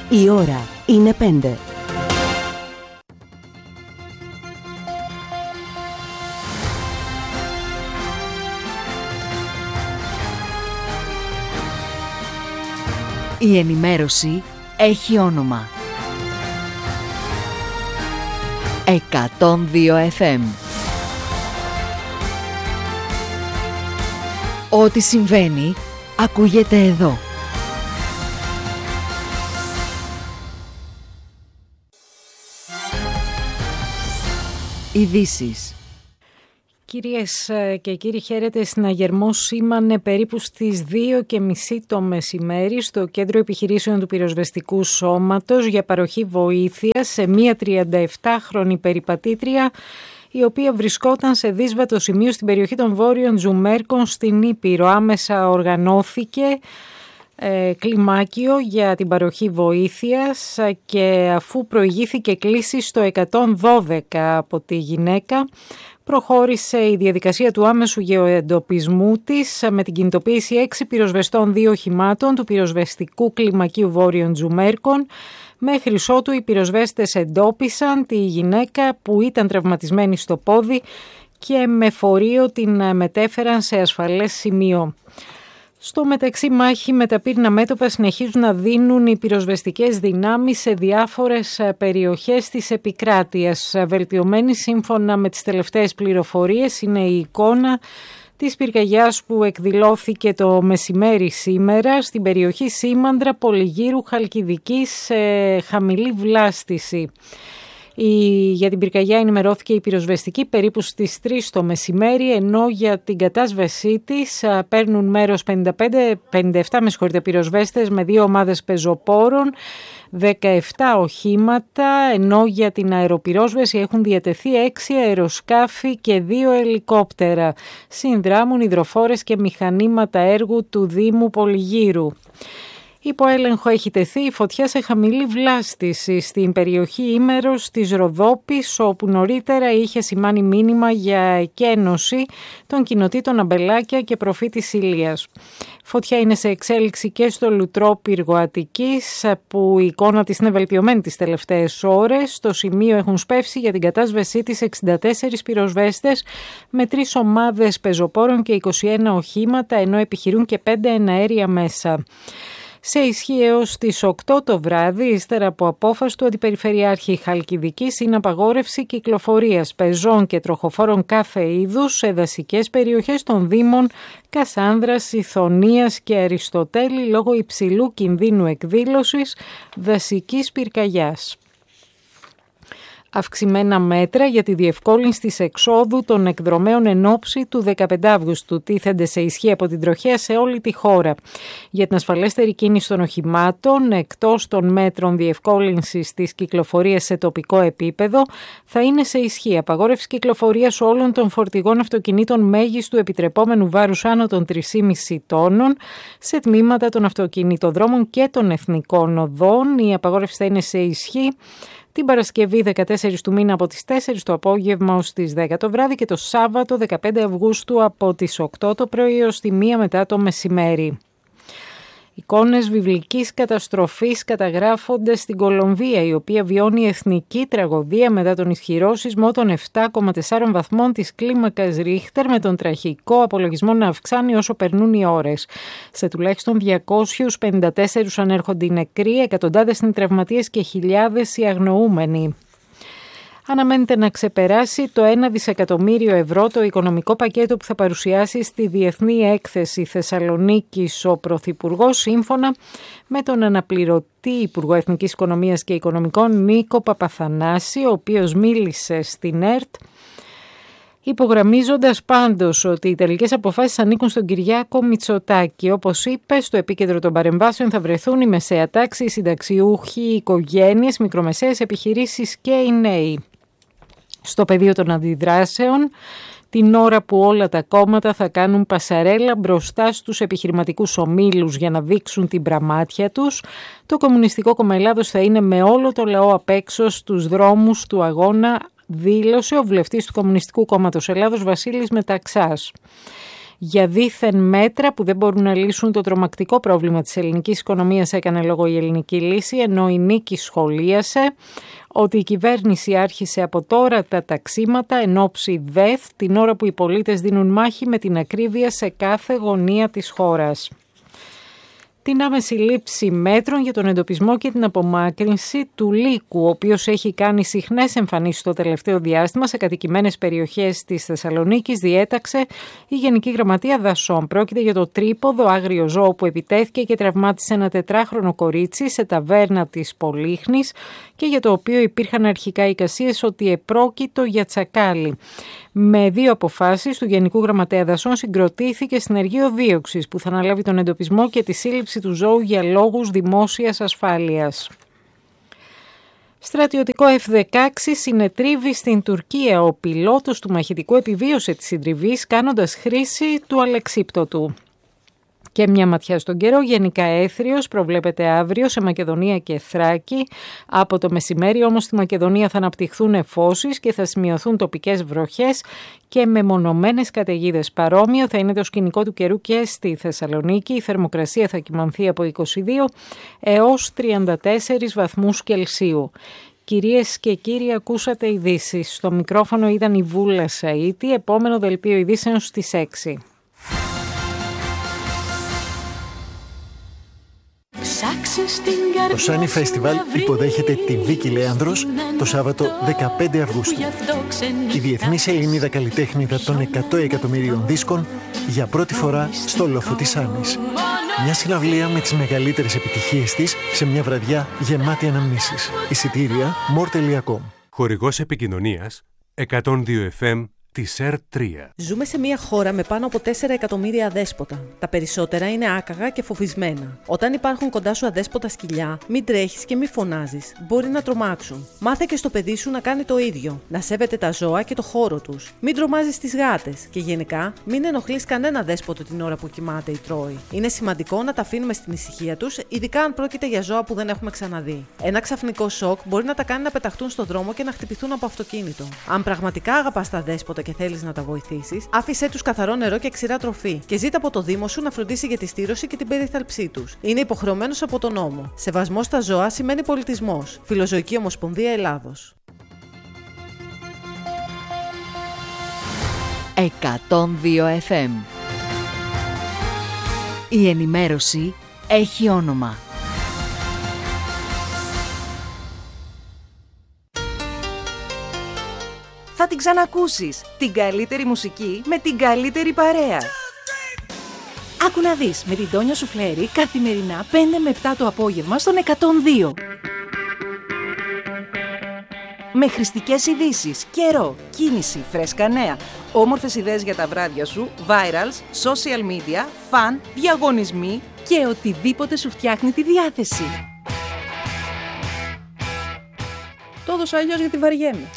Η ώρα είναι 5. Η ενημέρωση έχει όνομα. 102 FM. Ό,τι συμβαίνει, ακούγεται εδώ. Ειδήσεις. Κυρίες και κύριοι, χαίρετε. Συναγερμός σήμανε περίπου στις 2:30 το μεσημέρι στο Κέντρο Επιχειρήσεων του Πυροσβεστικού Σώματος για παροχή βοήθειας σε μία 37χρονη περιπατήτρια η οποία βρισκόταν σε δύσβατο σημείο στην περιοχή των Βόρειων Τζουμέρκων στην Ήπειρο. Άμεσα οργανώθηκε κλιμάκιο για την παροχή βοήθειας και αφού προηγήθηκε κλήση στο 112 από τη γυναίκα, προχώρησε η διαδικασία του άμεσου γεωεντοπισμού της με την κινητοποίηση 6 πυροσβεστών 2 οχημάτων του πυροσβεστικού κλιμακίου Βόρειων Τζουμέρκων, μέχρι ότου οι πυροσβέστες εντόπισαν τη γυναίκα που ήταν τραυματισμένη στο πόδι και με φορείο την μετέφεραν σε ασφαλές σημείο. Στο μεταξύ, μάχη με τα πύρνα μέτωπα συνεχίζουν να δίνουν οι πυροσβεστικές δυνάμεις σε διάφορες περιοχές της επικράτειας. Βελτιωμένη σύμφωνα με τις τελευταίες πληροφορίες είναι η εικόνα της πυρκαγιάς που εκδηλώθηκε το μεσημέρι σήμερα στην περιοχή Σήμαντρα, Πολυγύρου, Χαλκιδικής σε χαμηλή βλάστηση. Για την πυρκαγιά ενημερώθηκε η πυροσβεστική περίπου στις 3 το μεσημέρι, ενώ για την κατάσβεσή της παίρνουν μέρος 57 πυροσβέστες με 2 ομάδες πεζοπόρων, 17 οχήματα, ενώ για την αεροπυρόσβεση έχουν διατεθεί 6 αεροσκάφη και 2 ελικόπτερα. Συνδράμουν υδροφόρες και μηχανήματα έργου του Δήμου Πολυγύρου. Υπό έλεγχο έχει τεθεί η φωτιά σε χαμηλή βλάστηση στην περιοχή Ήμερος της Ροδόπης, όπου νωρίτερα είχε σημάνει μήνυμα για εκένωση των κοινοτήτων Αμπελάκια και Προφήτης Ηλίας. Φωτιά είναι σε εξέλιξη και στο Λουτρό Πύργο Αττικής, που η εικόνα της είναι βελτιωμένη τις τελευταίες ώρες. Στο σημείο έχουν σπεύσει για την κατάσβεσή της 64 πυροσβέστες με 3 ομάδες πεζοπόρων και 21 οχήματα, ενώ επιχειρούν και 5 εναέρια μέσα. Σε ισχύ έως τις 8 το βράδυ, ύστερα από απόφαση του Αντιπεριφερειάρχη Χαλκιδικής, είναι απαγόρευση κυκλοφορίας πεζών και τροχοφόρων κάθε είδους σε δασικές περιοχές των Δήμων Κασάνδρας, Ιθωνίας και Αριστοτέλη λόγω υψηλού κινδύνου εκδήλωσης δασικής πυρκαγιάς. Αυξημένα μέτρα για τη διευκόλυνση της εξόδου των εκδρομέων εν ώψη του 15 Αύγουστου τίθενται σε ισχύ από την τροχέα σε όλη τη χώρα. Για την ασφαλέστερη κίνηση των οχημάτων, εκτός των μέτρων διευκόλυνσης της κυκλοφορίας σε τοπικό επίπεδο, θα είναι σε ισχύ απαγόρευση κυκλοφορίας όλων των φορτηγών αυτοκινήτων μέγιστου επιτρεπόμενου βάρους άνω των 3,5 τόνων σε τμήματα των αυτοκινητοδρόμων και των εθνικών οδών. Η απαγόρευση θα είναι σε ισχύ την Παρασκευή 14 του μήνα από τις 4 το απόγευμα ως τις 10 το βράδυ και το Σάββατο 15 Αυγούστου από τις 8 το πρωί ως τη 1 μετά το μεσημέρι. Εικόνες βιβλικής καταστροφής καταγράφονται στην Κολομβία, η οποία βιώνει εθνική τραγωδία μετά τον ισχυρό σεισμό των 7,4 βαθμών της κλίμακας Ρίχτερ, με τον τραγικό απολογισμό να αυξάνει όσο περνούν οι ώρες. Σε τουλάχιστον 254 ανέρχονται οι νεκροί, εκατοντάδες είναι τραυματίες και χιλιάδες οι αγνοούμενοι. Αναμένεται να ξεπεράσει το 1 δισεκατομμύριο ευρώ το οικονομικό πακέτο που θα παρουσιάσει στη Διεθνή Έκθεση Θεσσαλονίκης ο Πρωθυπουργός, σύμφωνα με τον αναπληρωτή Υπουργό Εθνικής Οικονομίας και Οικονομικών Νίκο Παπαθανάση, ο οποίος μίλησε στην ΕΡΤ, υπογραμμίζοντας πάντως ότι οι τελικές αποφάσεις ανήκουν στον Κυριάκο Μητσοτάκη. Όπως είπε, στο επίκεντρο των παρεμβάσεων θα βρεθούν η μεσαία τάξη, οι συνταξιούχοι, οι οικογένειες, μικρομεσαίες επιχειρήσεις και οι νέοι. Στο πεδίο των αντιδράσεων, την ώρα που όλα τα κόμματα θα κάνουν πασαρέλα μπροστά στους επιχειρηματικούς ομίλους για να δείξουν την πραμάτια τους, το Κομμουνιστικό Κόμμα Ελλάδος θα είναι με όλο το λαό απ' έξω στους δρόμους του αγώνα, δήλωσε ο βουλευτής του Κομμουνιστικού Κόμματος Ελλάδος Βασίλης Μεταξάς. Για δήθεν μέτρα που δεν μπορούν να λύσουν το τρομακτικό πρόβλημα της ελληνικής οικονομίας έκανε λόγο η Ελληνική Λύση, ενώ η Νίκη σχολίασε ότι η κυβέρνηση άρχισε από τώρα τα ταξίματα εν όψη ΔΕΘ, την ώρα που οι πολίτες δίνουν μάχη με την ακρίβεια σε κάθε γωνία της χώρας. Την άμεση λήψη μέτρων για τον εντοπισμό και την απομάκρυνση του λύκου, ο οποίος έχει κάνει συχνές εμφανίσεις το τελευταίο διάστημα σε κατοικημένες περιοχές της Θεσσαλονίκης, διέταξε η Γενική Γραμματεία Δασών. Πρόκειται για το τρίποδο άγριο ζώο που επιτέθηκε και τραυμάτισε ένα 4χρονο κορίτσι σε ταβέρνα της Πολύχνης και για το οποίο υπήρχαν αρχικά εικασίες ότι επρόκειτο για τσακάλι. Με 2 αποφάσεις του Γενικού Γραμματέα Δασών συγκροτήθηκε συνεργείο δίωξης που θα αναλάβει τον εντοπισμό και τη σύλληψη του ζώου για λόγους δημόσιας ασφάλειας. Στρατιωτικό F-16 συνετρίβει στην Τουρκία. Ο πιλότος του μαχητικού επιβίωσε τη συντριβή κάνοντας χρήση του αλεξίπτωτου. Και μια ματιά στον καιρό, γενικά έθριος, προβλέπεται αύριο σε Μακεδονία και Θράκη. Από το μεσημέρι όμως στη Μακεδονία θα αναπτυχθούν εφώσεις και θα σημειωθούν τοπικές βροχές και μεμονωμένες καταιγίδες. Παρόμοιο θα είναι το σκηνικό του καιρού και στη Θεσσαλονίκη. Η θερμοκρασία θα κυμανθεί από 22 έως 34 βαθμούς Κελσίου. Κυρίες και κύριοι, ακούσατε ειδήσεις. Στο μικρόφωνο ήταν η Βούλα Σαΐτη. Επόμενο δελτίο ειδήσεων στις 6. Το Σάνι Φεστιβάλ υποδέχεται τη Βίκη Λέανδρος το Σάββατο 15 Αυγούστου. Η διεθνής Ελληνίδα καλλιτέχνηδα των 100 εκατομμύριων δίσκων για πρώτη φορά στο λόφο της Σάνης. Μια συναυλία με τις μεγαλύτερες επιτυχίες της σε μια βραδιά γεμάτη αναμνήσεις. Εισιτήρια more.com. Χορηγός επικοινωνίας 102 FM της ΕΡΤ3. Ζούμε σε μια χώρα με πάνω από 4 εκατομμύρια αδέσποτα. Τα περισσότερα είναι άκαγα και φοβισμένα. Όταν υπάρχουν κοντά σου αδέσποτα σκυλιά, μην τρέχεις και μην φωνάζεις. Μπορεί να τρομάξουν. Μάθε και στο παιδί σου να κάνει το ίδιο. Να σέβεται τα ζώα και το χώρο τους. Μην τρομάζεις τις γάτες. Και γενικά, μην ενοχλείς κανένα δέσποτο την ώρα που κοιμάται ή τρώει. Είναι σημαντικό να τα αφήνουμε στην ησυχία τους, ειδικά αν πρόκειται για ζώα που δεν έχουμε ξαναδεί. Ένα ξαφνικό σοκ μπορεί να τα κάνει να πεταχτούν στον δρόμο και να χτυπηθούν από αυτοκίνητο. Αν πραγματικά αγαπάς τα δέσποτα και θέλεις να τα βοηθήσεις, άφησέ τους καθαρό νερό και ξηρά τροφή και ζήτα από το Δήμο σου να φροντίσει για τη στήρωση και την περίθαλψή τους. Είναι υποχρεωμένος από τον νόμο. Σεβασμός στα ζώα σημαίνει πολιτισμός. Φιλοζωική Ομοσπονδία Ελλάδος. 102 FM. Η ενημέρωση έχει όνομα. Θα την ξανακούσεις. Την καλύτερη μουσική με την καλύτερη παρέα. Άκου να δεις με την Τόνια Σουφλέρη καθημερινά 5 με 7 το απόγευμα στον 102. Με χρηστικές ειδήσεις, καιρό, κίνηση, φρέσκα νέα, όμορφες ιδέες για τα βράδια σου, virals, social media, φαν, διαγωνισμοί και οτιδήποτε σου φτιάχνει τη διάθεση. Το έδωσα αλλιώς γιατί βαριέμαι.